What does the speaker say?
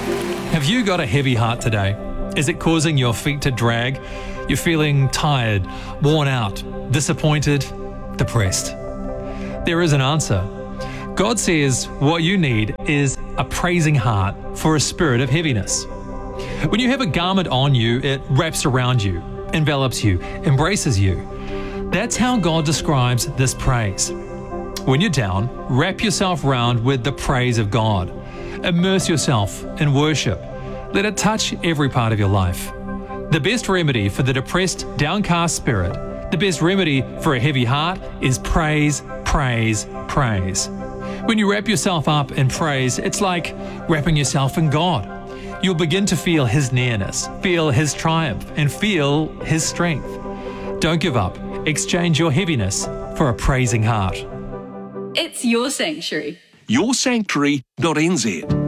Have you got a heavy heart today? Is it causing your feet to drag? You're feeling tired, worn out, disappointed, depressed? There is an answer. God says what you need is a praising heart for a spirit of heaviness. When you have a garment on you, it wraps around you, envelops you, embraces you. That's how God describes this praise. When you're down, wrap yourself round with the praise of God. Immerse yourself in worship. Let it touch every part of your life. The best remedy for the depressed, downcast spirit, the best remedy for a heavy heart is praise, praise, praise. When you wrap yourself up in praise, it's like wrapping yourself in God. You'll begin to feel His nearness, feel His triumph, and feel His strength. Don't give up. Exchange your heaviness for a praising heart. It's your sanctuary. yoursanctuary.nz